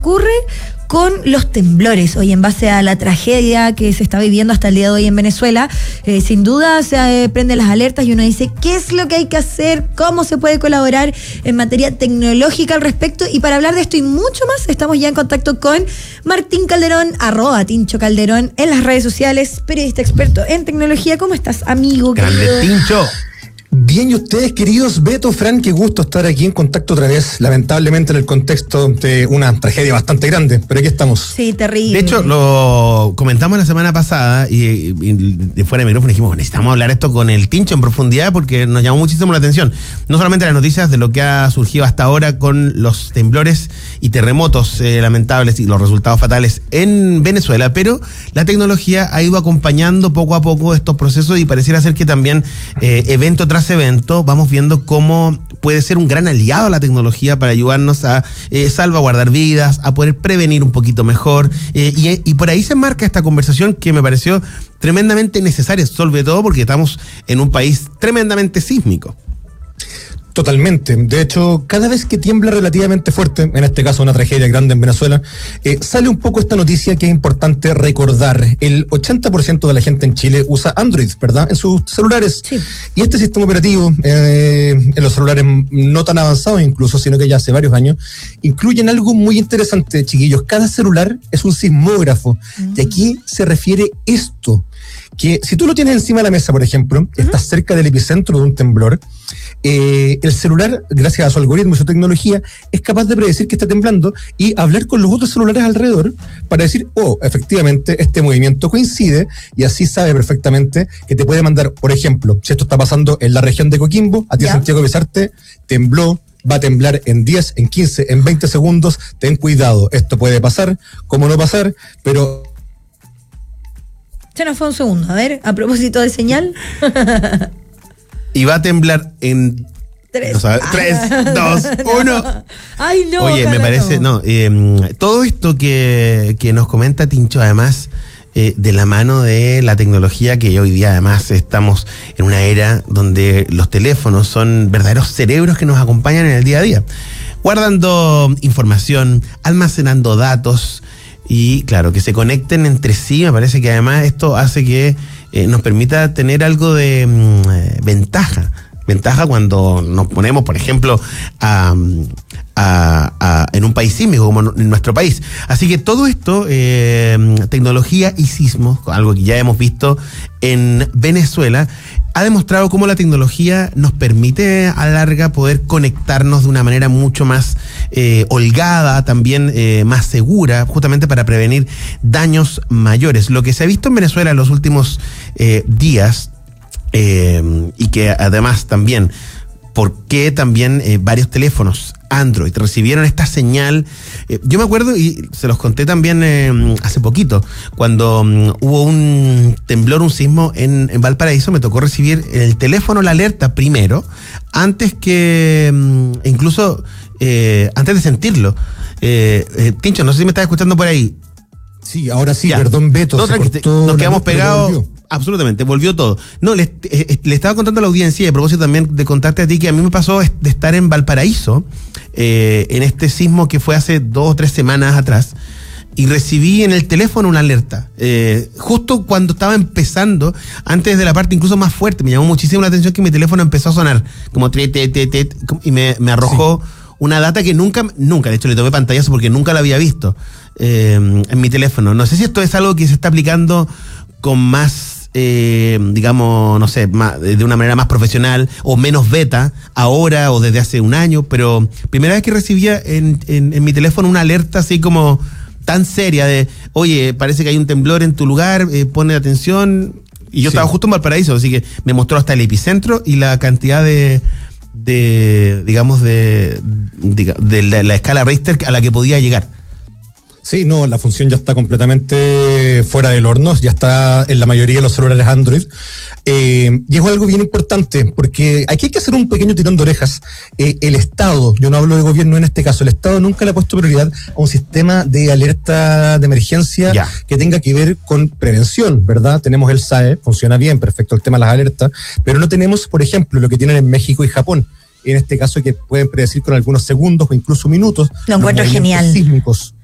ocurre con los temblores hoy en base a la tragedia que se está viviendo hasta el día de hoy en Venezuela. Sin duda se prenden las alertas y uno dice ¿qué es lo que hay que hacer? ¿Cómo se puede colaborar en materia tecnológica al respecto? Y para hablar de esto y mucho más estamos ya en contacto con Martín Calderón, @Tincho Calderón en las redes sociales, periodista experto en tecnología. ¿Cómo estás, amigo? Grande Tincho. Bien, y ustedes, queridos Beto, Fran, qué gusto estar aquí en contacto otra vez, lamentablemente en el contexto de una tragedia bastante grande, pero aquí estamos. Sí, terrible. De hecho, lo comentamos la semana pasada y de fuera de micrófono dijimos, necesitamos hablar esto con el Tincho en profundidad porque nos llamó muchísimo la atención. No solamente las noticias de lo que ha surgido hasta ahora con los temblores y terremotos lamentables y los resultados fatales en Venezuela, pero la tecnología ha ido acompañando poco a poco estos procesos y pareciera ser que también evento tras evento vamos viendo cómo puede ser un gran aliado a la tecnología para ayudarnos a salvaguardar vidas, a poder prevenir un poquito mejor, y por ahí se marca esta conversación que me pareció tremendamente necesaria, sobre todo porque estamos en un país tremendamente sísmico. Totalmente. De hecho, cada vez que tiembla relativamente fuerte, en este caso una tragedia grande en Venezuela, sale un poco esta noticia que es importante recordar. El 80% de la gente en Chile usa Android, ¿verdad? En sus celulares. Sí. Y este sistema operativo, en los celulares no tan avanzados incluso, sino que ya hace varios años, incluyen algo muy interesante, chiquillos. Cada celular es un sismógrafo. ¿Y a qué se refiere esto? Que si tú lo tienes encima de la mesa, por ejemplo, estás cerca del epicentro de un temblor, el celular, gracias a su algoritmo y su tecnología, es capaz de predecir que está temblando y hablar con los otros celulares alrededor para decir, efectivamente, este movimiento coincide, y así sabe perfectamente que te puede mandar, por ejemplo, si esto está pasando en la región de Coquimbo, a ti Santiago Bizarte, tembló, va a temblar en 10, en 15, en 20 segundos, ten cuidado, esto puede pasar, como no pasar, pero... Se nos fue un segundo, a ver, a propósito de señal. Y va a temblar en 3, 2, 1. Ay, no. Oye, me parece, todo esto que nos comenta Tincho, además, de la mano de la tecnología, que hoy día además estamos en una era donde los teléfonos son verdaderos cerebros que nos acompañan en el día a día, guardando información, almacenando datos. Y claro, que se conecten entre sí, me parece que además esto hace que nos permita tener algo de ventaja cuando nos ponemos, por ejemplo, en un país sísmico como en nuestro país. Así que todo esto, tecnología y sismos, algo que ya hemos visto en Venezuela, ha demostrado cómo la tecnología nos permite a la larga poder conectarnos de una manera mucho más holgada, también más segura, justamente para prevenir daños mayores. Lo que se ha visto en Venezuela en los últimos días, y que además también, ¿por qué también varios teléfonos Android recibieron esta señal? Yo me acuerdo, y se los conté también hace poquito, cuando hubo un temblor, un sismo en Valparaíso, me tocó recibir el teléfono, la alerta primero, antes que incluso antes de sentirlo. Tincho, no sé si me estás escuchando por ahí. Sí, ahora sí, ya. Perdón, Beto. Nos quedamos pegados. Absolutamente, volvió todo. No, le estaba contando a la audiencia, y a propósito también de contarte a ti, que a mí me pasó de estar en Valparaíso, en este sismo que fue hace 2 o 3 semanas atrás, y recibí en el teléfono una alerta, justo cuando estaba empezando, antes de la parte incluso más fuerte. Me llamó muchísimo la atención que mi teléfono empezó a sonar, como y me arrojó una data que nunca, de hecho le tomé pantallazo porque nunca la había visto en mi teléfono. No sé si esto es algo que se está aplicando con más... digamos, no sé, de una manera más profesional o menos beta ahora o desde hace un año, pero primera vez que recibía en mi teléfono una alerta así como tan seria de, oye, parece que hay un temblor en tu lugar, pone atención. Y yo estaba justo en Valparaíso, así que me mostró hasta el epicentro y la cantidad de la escala Richter a la que podía llegar. Sí, no, la función ya está completamente fuera del horno, ya está en la mayoría de los celulares Android. Y es algo bien importante, porque aquí hay que hacer un pequeño tirón de orejas. El Estado, yo no hablo de gobierno en este caso, el Estado nunca le ha puesto prioridad a un sistema de alerta de emergencia que tenga que ver con prevención, ¿verdad? Tenemos el SAE, funciona bien, perfecto el tema de las alertas, pero no tenemos, por ejemplo, lo que tienen en México y Japón. En este caso, que pueden predecir con algunos segundos o incluso minutos. Lo encuentro genial. Sísmicos.